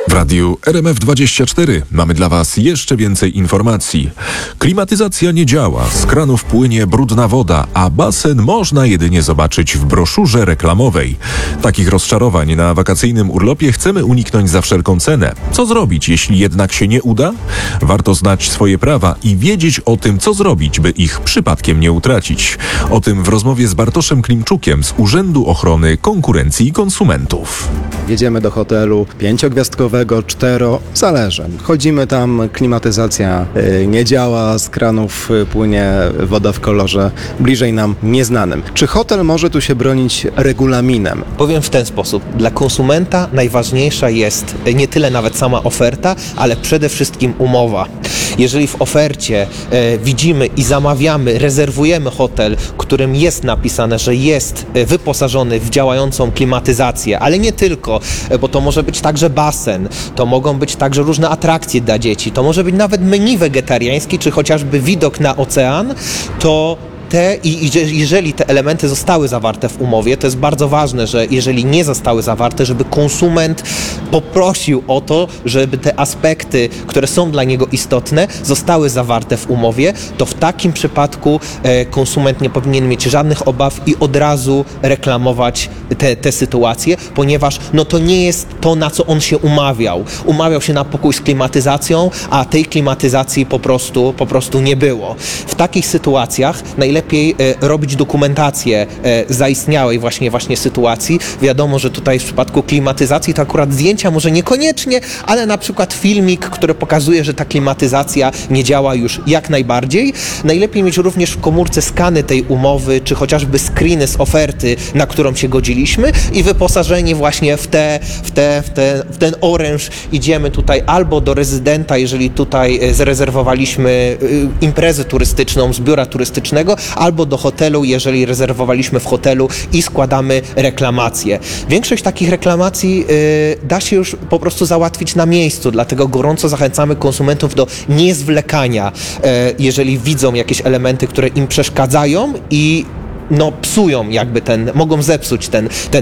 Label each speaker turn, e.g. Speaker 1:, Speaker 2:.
Speaker 1: W radiu RMF24 mamy dla Was jeszcze więcej informacji. Klimatyzacja nie działa, z kranów płynie brudna woda, a basen można jedynie zobaczyć w broszurze reklamowej. Takich rozczarowań na wakacyjnym urlopie chcemy uniknąć za wszelką cenę. Co zrobić, jeśli jednak się nie uda? Warto znać swoje prawa i wiedzieć o tym, co zrobić, by ich przypadkiem nie utracić. O tym w rozmowie z Bartoszem Klimczukiem z Urzędu Ochrony Konkurencji i Konsumentów.
Speaker 2: Jedziemy do hotelu 5-gwiazdkowego, 4, zależy. Chodzimy tam, klimatyzacja nie działa, z kranów płynie woda w kolorze bliżej nam nieznanym. Czy hotel może tu się bronić regulaminem?
Speaker 3: Powiem w ten sposób. Dla konsumenta najważniejsza jest nie tyle nawet sama oferta, ale przede wszystkim umowa. Jeżeli w ofercie widzimy i zamawiamy, rezerwujemy hotel, którym jest napisane, że jest wyposażony w działającą klimatyzację, ale nie tylko, bo to może być także basen, to mogą być także różne atrakcje dla dzieci, to może być nawet menu wegetariańskie, czy chociażby widok na ocean, to jeżeli te elementy zostały zawarte w umowie, to jest bardzo ważne, że jeżeli nie zostały zawarte, żeby konsument poprosił o to, żeby te aspekty, które są dla niego istotne, zostały zawarte w umowie, to w takim przypadku konsument nie powinien mieć żadnych obaw i od razu reklamować te sytuacje, ponieważ to nie jest to, na co on się umawiał. Umawiał się na pokój z klimatyzacją, a tej klimatyzacji po prostu nie było. W takich sytuacjach najlepiej robić dokumentację zaistniałej właśnie sytuacji. Wiadomo, że tutaj w przypadku klimatyzacji to akurat zdjęcia może niekoniecznie, ale na przykład filmik, który pokazuje, że ta klimatyzacja nie działa już jak najbardziej. Najlepiej mieć również w komórce skany tej umowy, czy chociażby screeny z oferty, na którą się godziliśmy i wyposażenie właśnie w ten oręż. Idziemy tutaj albo do rezydenta, jeżeli tutaj zarezerwowaliśmy imprezę turystyczną z biura turystycznego, albo do hotelu, jeżeli rezerwowaliśmy w hotelu i składamy reklamację. Większość takich reklamacji da się już po prostu załatwić na miejscu, dlatego gorąco zachęcamy konsumentów do niezwlekania, jeżeli widzą jakieś elementy, które im przeszkadzają i psują mogą zepsuć ten